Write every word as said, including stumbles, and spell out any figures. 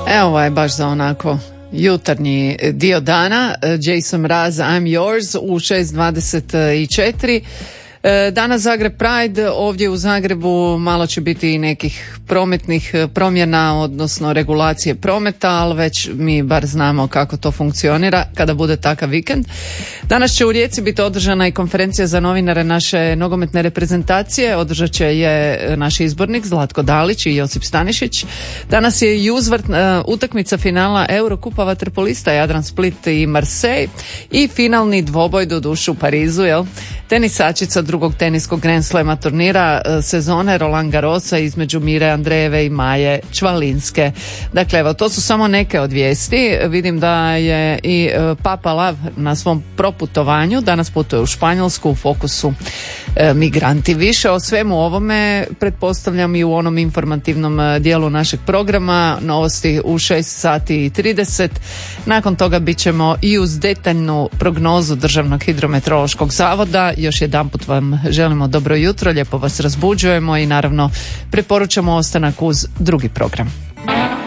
Evo je baš za onako jutarnji dio dana. Jason Mraz, I'm Yours u šest dvadeset četiri. Danas Zagreb Pride, ovdje u Zagrebu malo će biti i nekih prometnih promjena, odnosno regulacije prometa, ali već mi bar znamo kako to funkcionira kada bude takav vikend. Danas će u Rijeci biti održana i konferencija za novinare naše nogometne reprezentacije, održat će je naš izbornik Zlatko Dalić i Josip Stanišić. Danas je i uzvrt uh, utakmica finala Eurokupa vaterpolista Jadran Split i Marseille i finalni dvoboj do dušu u Parizu, jel? Tenisačica drugog teniskog Grand Slema turnira sezone Roland Garrosa između Mire Andrejeve i Maje Čvalinske. Dakle, evo, to su samo neke od vijesti. Vidim da je i Papa Lav na svom proputovanju. Danas putuje u Španjolsku, u fokusu e, migranti. Više o svemu ovome pretpostavljam i u onom informativnom dijelu našeg programa. Novosti u šest sati i trideset. Nakon toga bit ćemo i uz detaljnu prognozu Državnog hidrometeorološkog zavoda. Još jedanput vam želimo dobro jutro, lijepo vas razbuđujemo i naravno preporučamo ostanak uz drugi program.